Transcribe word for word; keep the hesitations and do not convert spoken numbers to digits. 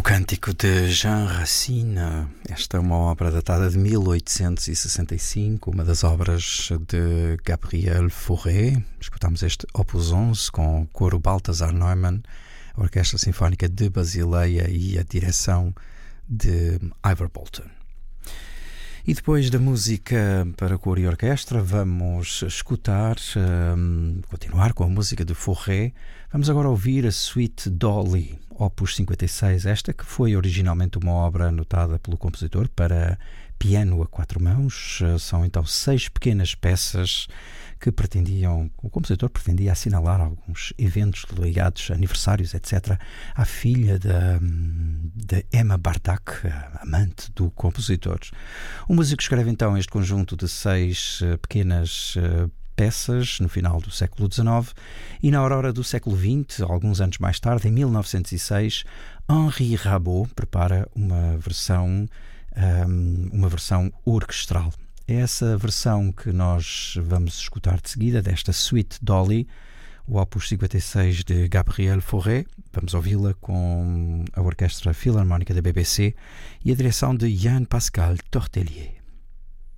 Cântico de Jean Racine. Esta é uma obra datada de mil oitocentos e sessenta e cinco, uma das obras de Gabriel Fauré. Escutamos este Opus onze com o coro Balthasar Neumann, a Orquestra Sinfónica de Basileia e a direção de Ivor Bolton. E depois da música para coro e orquestra, vamos escutar, um, continuar com a música de Fauré. Vamos agora ouvir a Suite Dolly, Opus cinquenta e seis, esta que foi originalmente uma obra anotada pelo compositor para piano a quatro mãos. São então seis pequenas peças que pretendiam, o compositor pretendia assinalar alguns eventos ligados, aniversários, etcétera, à filha da, da Emma Bartok, amante do compositor. O músico escreve então este conjunto de seis pequenas peças no final do século dezenove e na aurora do século vinte, alguns anos mais tarde, em mil novecentos e seis, Henri Rabaud prepara uma versão, um, uma versão orquestral. É essa versão que nós vamos escutar de seguida, desta Suite Dolly, o Opus cinquenta e seis de Gabriel Fauré. Vamos ouvi-la com a Orquestra Filarmónica da B B C e a direção de Jean-Pascal Tortelier.